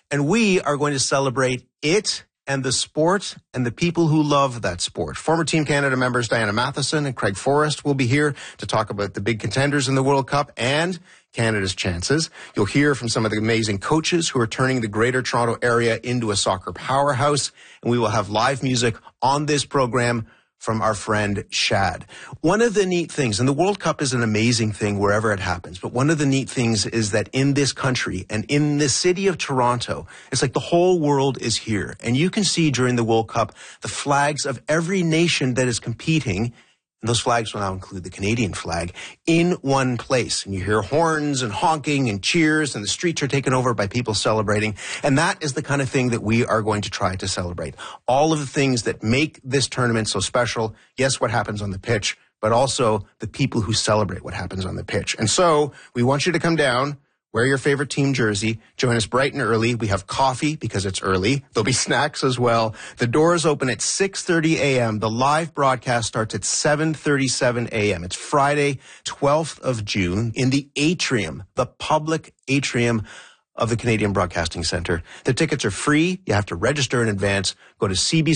And we are going to celebrate it and the sport and the people who love that sport. Former Team Canada members Diana Matheson and Craig Forrest will be here to talk about the big contenders in the World Cup and Canada's chances. You'll hear from some of the amazing coaches who are turning the Greater Toronto Area into a soccer powerhouse. And we will have live music on this program from our friend Shad. One of the neat things, and the World Cup is an amazing thing wherever it happens, but one of the neat things is that in this country and in the city of Toronto, it's like the whole world is here. And you can see during the World Cup the flags of every nation that is competing, and those flags will now include the Canadian flag, in one place. And you hear horns and honking and cheers, and the streets are taken over by people celebrating. And that is the kind of thing that we are going to try to celebrate. All of the things that make this tournament so special. Yes, what happens on the pitch, but also the people who celebrate what happens on the pitch. And so we want you to come down, wear your favorite team jersey, join us bright and early. We have coffee because it's early. There'll be snacks as well. The doors open at 6:30 a.m. The live broadcast starts at 7:37 a.m. It's Friday, 12th of June in the atrium, the public atrium of the Canadian Broadcasting Centre. The tickets are free. You have to register in advance. Go to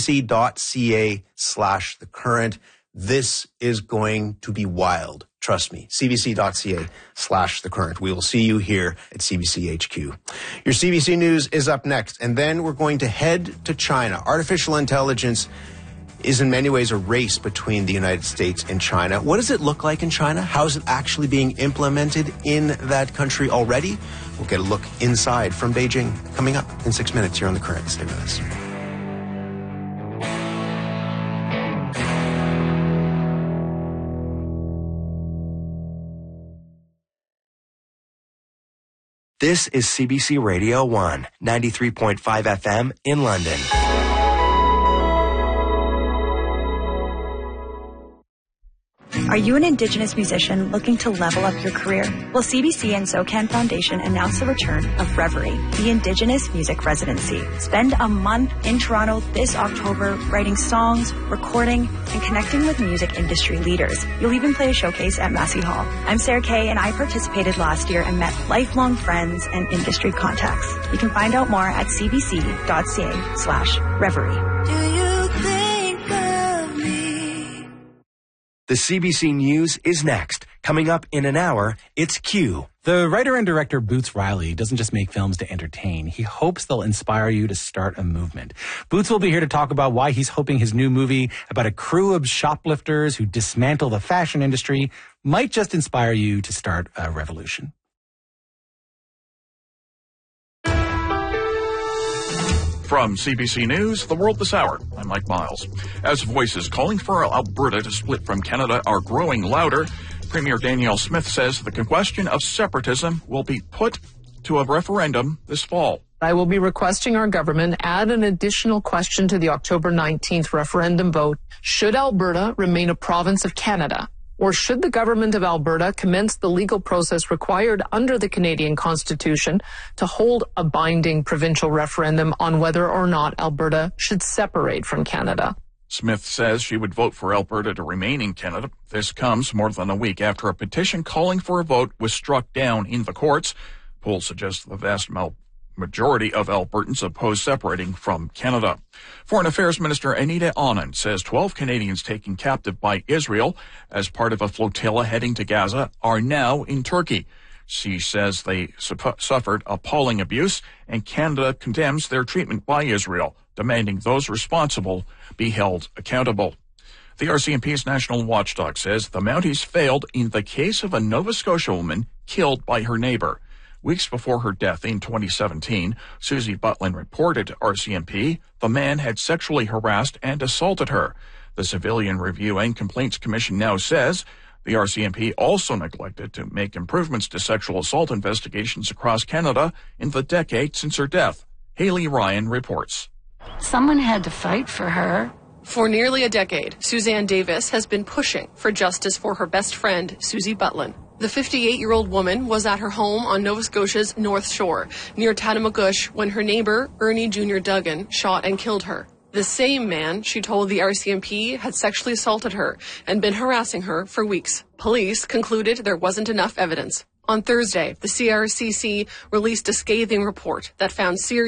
cbc.ca/thecurrent. This is going to be wild. Trust me, cbc.ca/thecurrent. We will see you here at CBC HQ. Your CBC News is up next, and then we're going to head to China. Artificial intelligence is in many ways a race between the United States and China. What does it look like in China? How is it actually being implemented in that country already? We'll get a look inside from Beijing coming up in 6 minutes here on The Current. Stay with us. This is CBC Radio 1, 93.5 FM in London. Are you an Indigenous musician looking to level up your career? Well, CBC and SOCAN Foundation announced the return of Reverie, the Indigenous Music Residency. Spend a month in Toronto this October writing songs, recording, and connecting with music industry leaders. You'll even play a showcase at Massey Hall. I'm Sarah Kay, and I participated last year and met lifelong friends and industry contacts. You can find out more at cbc.ca/reverie. Do you think of me? The CBC News is next. Coming up in an hour, it's Q. The writer and director Boots Riley doesn't just make films to entertain. He hopes they'll inspire you to start a movement. Boots will be here to talk about why he's hoping his new movie about a crew of shoplifters who dismantle the fashion industry might just inspire you to start a revolution. From CBC News, The World This Hour, I'm Mike Miles. As voices calling for Alberta to split from Canada are growing louder, Premier Danielle Smith says the question of separatism will be put to a referendum this fall. I will be requesting our government add an additional question to the October 19th referendum vote. Should Alberta remain a province of Canada? Or should the government of Alberta commence the legal process required under the Canadian Constitution to hold a binding provincial referendum on whether or not Alberta should separate from Canada? Smith says she would vote for Alberta to remain in Canada. This comes more than a week after a petition calling for a vote was struck down in the courts. Polls suggest the vast majority of Albertans oppose separating from Canada. Foreign Affairs Minister Anita Anand says 12 Canadians taken captive by Israel as part of a flotilla heading to Gaza are now in Turkey. She says they suffered appalling abuse, and Canada condemns their treatment by Israel, demanding those responsible be held accountable. The RCMP's national watchdog says the Mounties failed in the case of a Nova Scotia woman killed by her neighbor. Weeks before her death in 2017, Susie Butlin reported to RCMP the man had sexually harassed and assaulted her. The Civilian Review and Complaints Commission now says the RCMP also neglected to make improvements to sexual assault investigations across Canada in the decade since her death. Haley Ryan reports. Someone had to fight for her. For nearly a decade, Suzanne Davis has been pushing for justice for her best friend, Susie Butlin. The 58-year-old woman was at her home on Nova Scotia's North Shore, near Tattamagush, when her neighbor, Ernie Jr. Duggan, shot and killed her. The same man, she told the RCMP, had sexually assaulted her and been harassing her for weeks. Police concluded there wasn't enough evidence. On Thursday, the CRCC released a scathing report that found serious